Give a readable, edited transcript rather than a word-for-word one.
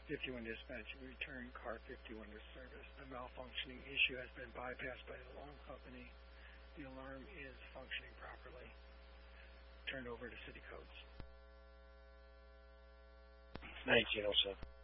51 dispatch, return car 51 to service. The malfunctioning issue has been bypassed by the alarm company. The alarm is functioning properly. Turned over to city codes. 1907.